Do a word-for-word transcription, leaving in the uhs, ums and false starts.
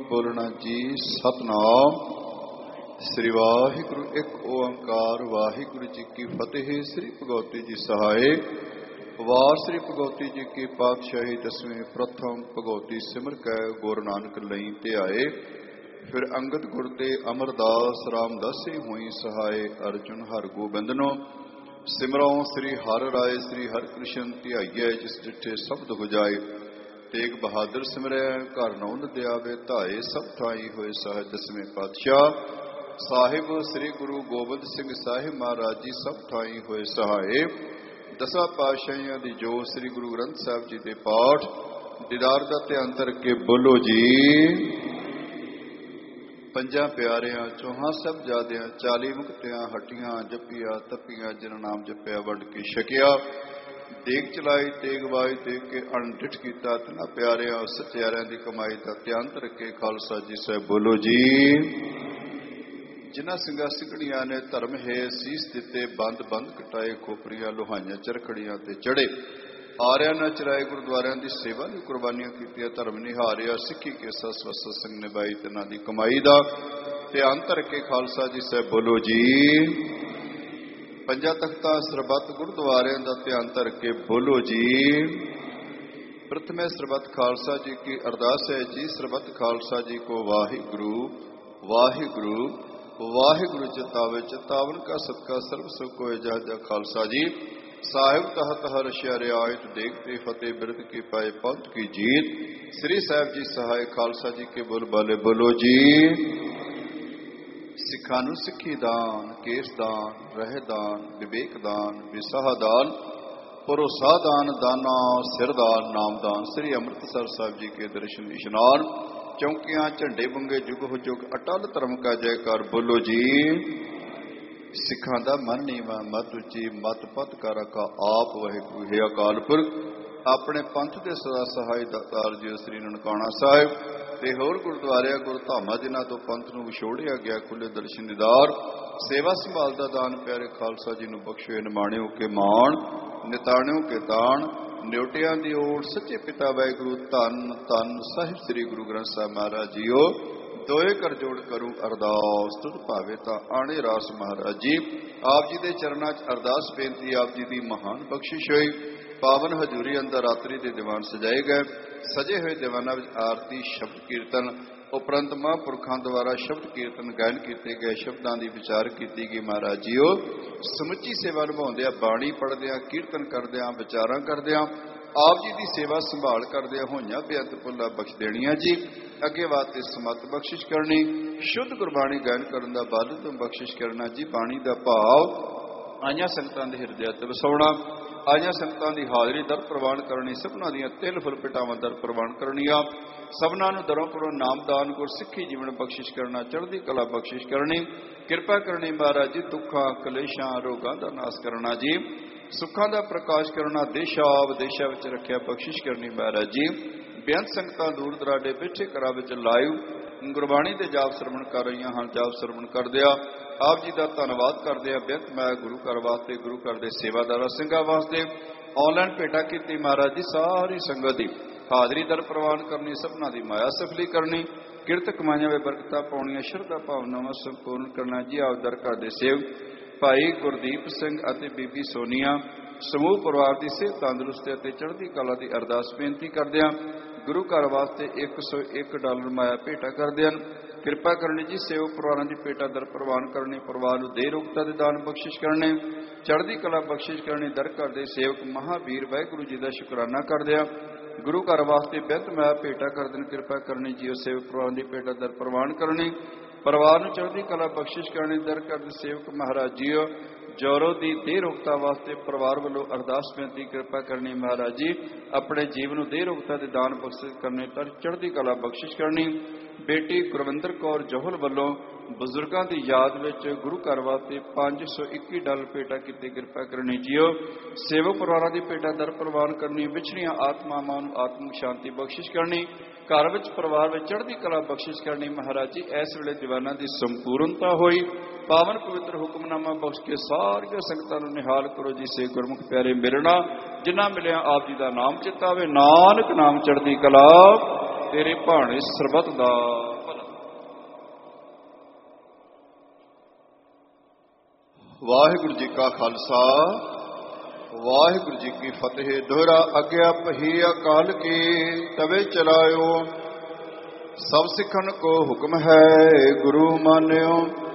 बोलना जी। सतनाम श्री वाहिगुरु एक ओंकार वाहिगुरु जी की फतेह। श्री भगवती जी सहाय। वार श्री भगवती जी की पातशाही दसवें प्रथम भगवती सिमर कै गुरु नानक लई ते आए। फिर अंगद गुर ते अमरदास रामदासी हुई सहाय। अर्जुन हर गोबिंदनो सिमरों श्री हर राय। श्री हर कृष्ण ध्याइए जिस डिठे शब्द हो जाए। तेग बहादुर सिमरै घर नौंद दियावे धाए। सब ठाई होए साहिब दसवें पातशाह साहिब श्री गुरु गोबिंद सिंह साहिब महाराज जी। सब ठाई होए सहाय। दसा पातशाहियां दी जो श्री गुरु ग्रंथ साहिब जी दे पाठ दीदार दा ध्यान करके बोलो जी। पंजा प्यारियां चौहां सब जादियां चाली मुक्तियां हटियां जपिया तपिया जिन नाम जपिया वंड के छकिया। देग चलाई तेग वाई देख के अणडिठ किया तना प्यारिया सत्यारियां की कमाई का ध्यान रखे। खालसा जी साहब बोलो जी। जिन्हां सिंगा सिकड़ियां ने धर्म है सीस दिते बंद बंद कटाए। खोपरियां लोहाइयां चरखड़ियां ते चढ़े। आरिया न चराए गुरुद्वारियां की सेवा की कुर्बानियां कीतियां। धर्म निहारिया सिक्खी के सस वस संग निभाई तिन्हां दी कमाई का ध्यान रखे। खालसा जी साहब बोलो जी। पंजा तख्ता सरबत गुरुद्वारियां का ध्यान करके बोलो जी। प्रथमे सरबत खालसा जी की अरदास है जी। सरबत खालसा जी को वाहिगुरु वाहिगुरु वाहिगुरु चितावे। चितावन का सदका सर्व सुख को जहा खालसा जी साहिब तहत हर शरियायत देखते फतेह बिरद की पाए पंथ की जीत। श्री साहिब जी सहाय। खालसा जी के बोल बाले बोलो जी। सिखा नूं सिक्खी दान केस दान रहदान विवेक दान विसाह दान भरोसा दान दाना सिरदान नामदान। श्री अमृतसर साहिब जी के दर्शन इशनान चौकियां झंडे बंगे जुग हो जुग अटल धर्म का जयकार बोलो जी। सिखां दा मन नीवा मत उची मत पत कर रखा आप वाहिगुरु है अकाल पुरख। अपने पंथ के सदा सहाय दातार जी श्री ननकाणा साहिब ते होर गुरुद्वारे गुरु धामा जिन्हां तो पंथ नूं विछोड़िया गया। खुले दर्शन दीदार सेवा संभाल दा दान प्यारे खालसा जी नूं बख्शे। निमाणिओ के मान निताणिओ के दान न्योटियां दी ओट सच्चे पिता वाहिगुरु धन धन साहिब श्री गुरु ग्रंथ साहिब महाराज जीओ। दोए कर जोड़ करूं अरदास तुझ भावे ता आणे रास महाराज जी। आप जी दे चरनां च अरदास बेनती। आप जी दी महान बख्शिश होई। पावन हजूरी अंदर रात्रि के दीवान सजाए गए। सजे हुए दीवाना में आरती शब्द कीर्तन उपरंत महापुरखों द्वारा शब्द कीर्तन गायन किए गए। शब्दों की विचार की गई। महाराज जीओ समुची सेवा निभाउंदियां बाणी पढ़दियां कीर्तन करदियां विचारां करदियां आप जी की सेवा संभाल करदियां होइयां बेअंत भुल्लां बख्श देणियां जी। अगे वास्ते समत बख्शिश करनी शुद्ध गुरबाणी गायन करन दा बल तुम बख्शिश करना जी। बाणी का भाव आइयां संगतां दे हिरदे ते वसाउणा। आइयां संगतां दी हाज़री दर प्रवान करनी। सबनां दीयां तिल फुल पिटावां दर प्रवान करनिया। सबनां नूं दरों पुरों नामदान गुर सिक्खी जीवन बख्शिश करना। चढ़दी कला बख्शिश करनी। किरपा करनी महाराज जी। दुखां कलेशां रोगां दा नाश करना जी। सुखां दा प्रकाश करना। देशा विदेशा विच रखिया बख्शिश करनी महाराज जी। बेअंत संगतां दूर दराडे बैठे घरां विच लाइव गुरबाणी दे जाप श्रवण कर रहीआं हन। जाप श्रवण करदिया आप जी का धन्नवाद करते हैं। बेअंत मैं गुरु घर वास्ते गुरु घर के सेवादार सिंघां वास्ते ऑनलाइन भेटा की महाराज जी। सारी संगत की हाज़री दर प्रवान करनी। सबना की माया सफली करनी। किरत कमाइयां वे बरकतां पाउणियां श्रद्धा भावनावां संपूर्ण करना जी। आप दर घर के सेव भाई गुरदीप सिंह अते बीबी सोनिया समूह परिवार की सेहत तंदुरुस्ती और चढ़ती कला की अरदास बेनती करदिआं गुरु घर वास्ते एक सौ एक डॉलर माया भेटा करदे हन। किरपा करनी जी। सेवक परिवारों की भेटा दर प्रवान करनी। परिवार दे रोगता के दान बख्शिश करने। चढ़ती कला बख्शिश करनी। दर घर के सेवक महावीर वाहिगुरु जी का शुकराना करदिआं गुरु घर वास्ते बेहत माया भेटा कर देन। किरपा करनी जी। सेवक परिवारों की भेटा दर प्रवान करनी। परिवार में चढ़ती कला बख्शिश करनी। दर घर के सेवक महाराज जी जोरों की देह रोगता वास्ते परिवार वालों अरदास बेनती किरपा करनी। महाराज जी अपने जीवन देह रोगता के दान बख्शिश करने पर चढ़ती कला बख्शिश करनी। बेटी गुरविंदर कौर जोहल वालों बुजुर्गों की याद में गुरु घर वास्ते पाँच सौ इक्की डॉलर भेटा की किरपा करनी जियो। सेवक परिवारों की भेटा दर प्रवान करनी। विछड़ियां आत्मावां नूं आत्मिक शांति बख्शिश करनी। घर विच परिवार में चढ़ती कला बख्शिश करनी। महाराज जी इस वेले दीवाना की संपूर्णता हुई। पावन पवित्र हुक्मनामा बख्श के सारिया संगतां नूं निहाल करो जी। से गुरमुख प्यारे मिलना जिन्हां मिलिया आप जी का नाम चितावे। नानक नाम चढ़ती कला ਤੇਰੇ ਭਾਣੇ ਸਰਬਤ ਦਾ ਭਲਾ। ਵਾਹਿਗੁਰੂ ਜੀ ਕਾ ਖਾਲਸਾ ਵਾਹਿਗੁਰੂ ਜੀ ਕੀ ਫਤਿਹ। ਦੋਹਰਾ ਆਗਿਆ ਪਹੀ ਅਕਾਲ ਕੀ ਤਵੇ ਚਲਾਇਓ। ਸਭ ਸਿੱਖਣ ਕੋ ਹੁਕਮ ਹੈ ਗੁਰੂ ਮਾਨਿਓ।